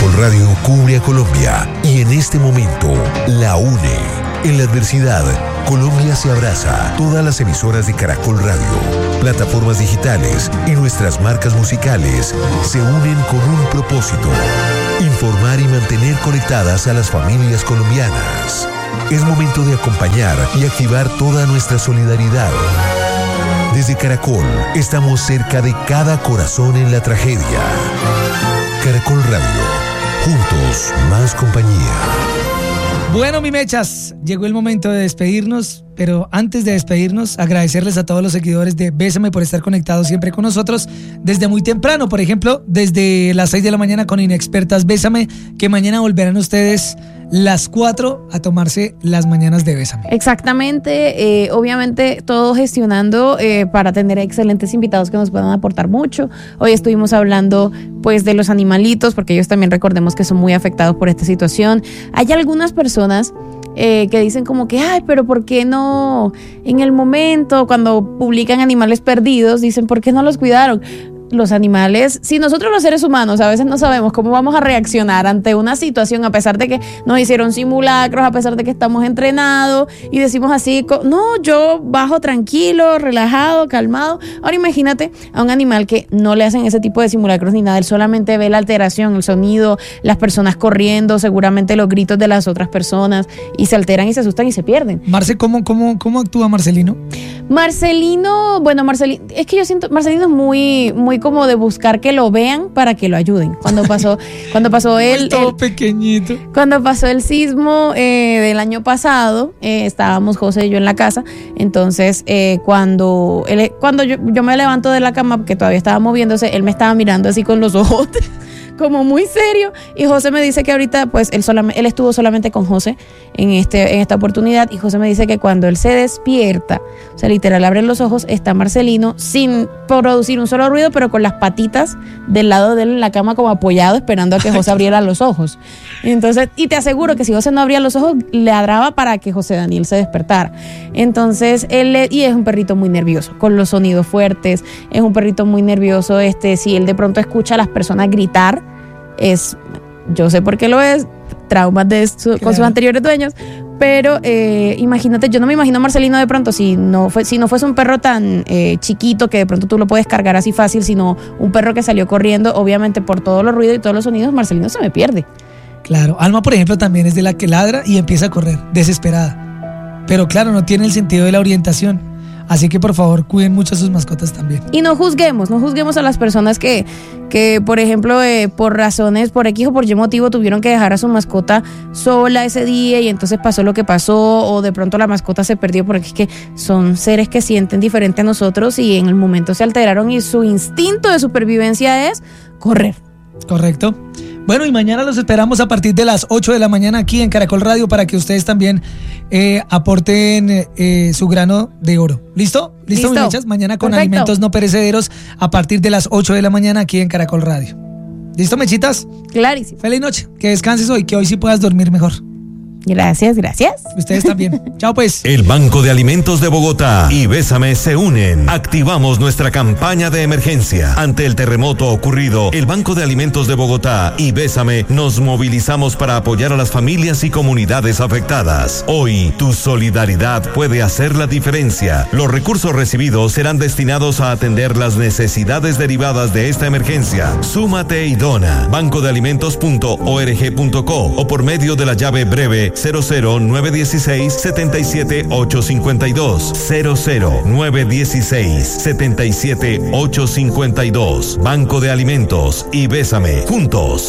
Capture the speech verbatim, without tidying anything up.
Caracol Radio cubre a Colombia y en este momento la une. En la adversidad, Colombia se abraza. Todas las emisoras de Caracol Radio, plataformas digitales y nuestras marcas musicales se unen con un propósito: informar y mantener conectadas a las familias colombianas. Es momento de acompañar y activar toda nuestra solidaridad. Desde Caracol, estamos cerca de cada corazón en la tragedia. Caracol Radio, juntos, más compañía. Bueno, mi mechas, llegó el momento de despedirnos, pero antes de despedirnos, agradecerles a todos los seguidores de Bésame por estar conectados siempre con nosotros desde muy temprano. Por ejemplo, desde las seis de la mañana con Inexpertas Bésame, que mañana volverán ustedes las cuatro a tomarse las mañanas de Bésame. Exactamente, eh, obviamente todo gestionando eh, para tener excelentes invitados que nos puedan aportar mucho. Hoy estuvimos hablando pues de los animalitos, porque ellos también, recordemos que son muy afectados por esta situación. Hay algunas personas eh, que dicen como que, ay, pero ¿por qué no en el momento cuando publican animales perdidos, dicen ¿por qué no los cuidaron? Los animales, si nosotros los seres humanos a veces no sabemos cómo vamos a reaccionar ante una situación, a pesar de que nos hicieron simulacros, a pesar de que estamos entrenados y decimos así, no, yo bajo tranquilo, relajado, calmado. Ahora imagínate a un animal que no le hacen ese tipo de simulacros ni nada, él solamente ve la alteración, el sonido, las personas corriendo, seguramente los gritos de las otras personas, y se alteran y se asustan y se pierden. Marce, ¿cómo, cómo, cómo actúa Marcelino? Marcelino, bueno, Marcelino, es que yo siento, Marcelino es muy, muy como de buscar que lo vean para que lo ayuden. Cuando pasó, cuando pasó el, todo el pequeñito. Cuando pasó el sismo eh, del año pasado, eh, estábamos José y yo en la casa. Entonces, eh, cuando él, cuando yo, yo me levanto de la cama, porque todavía estaba moviéndose, él me estaba mirando así con los ojos como muy serio, y José me dice que ahorita pues él, solamente, él estuvo solamente con José en, este, en esta oportunidad, y José me dice que cuando él se despierta, o sea, literal abre los ojos, está Marcelino sin producir un solo ruido, pero con las patitas del lado de él en la cama como apoyado, esperando a que José abriera los ojos. Entonces, y te aseguro que si José no abría los ojos, le ladraba para que José Daniel se despertara. Entonces, él, y es un perrito muy nervioso, con los sonidos fuertes, es un perrito muy nervioso, este, si él de pronto escucha a las personas gritar, es, yo sé por qué lo es, traumas de su, claro, con sus anteriores dueños, pero eh, imagínate, yo no me imagino a Marcelino de pronto si no fue, si no fuese un perro tan eh, chiquito que de pronto tú lo puedes cargar así fácil, sino un perro que salió corriendo, obviamente por todos los ruidos y todos los sonidos, Marcelino se me pierde. Claro, Alma, por ejemplo, también es de la que ladra y empieza a correr, desesperada, pero claro, no tiene el sentido de la orientación. Así que por favor cuiden mucho a sus mascotas también. Y no juzguemos, no juzguemos a las personas que, que por ejemplo, eh, por razones, por X o por Y motivo tuvieron que dejar a su mascota sola ese día y entonces pasó lo que pasó, o de pronto la mascota se perdió, porque es que son seres que sienten diferente a nosotros y en el momento se alteraron y su instinto de supervivencia es correr. Correcto. Bueno, y mañana los esperamos a partir de las ocho de la mañana aquí en Caracol Radio para que ustedes también eh, aporten eh, su grano de oro. ¿Listo? ¿Listo, ¿Listo? muchachas? Mañana con Perfecto. Alimentos No Perecederos a partir de las ocho de la mañana aquí en Caracol Radio. ¿Listo, mechitas? Clarísimo. Feliz noche. Que descanses hoy, que hoy sí puedas dormir mejor. Gracias, gracias. Ustedes también. Chao, pues. El Banco de Alimentos de Bogotá y Bésame se unen. Activamos nuestra campaña de emergencia. Ante el terremoto ocurrido, el Banco de Alimentos de Bogotá y Bésame nos movilizamos para apoyar a las familias y comunidades afectadas. Hoy, tu solidaridad puede hacer la diferencia. Los recursos recibidos serán destinados a atender las necesidades derivadas de esta emergencia. Súmate y dona. banco de alimentos punto org punto co o por medio de la llave breve cero cero nueve dieciséis setenta y siete ochocientos cincuenta y dos cero cero nueve dieciséis setenta y siete ochocientos cincuenta y dos. Banco de Alimentos y Bésame, juntos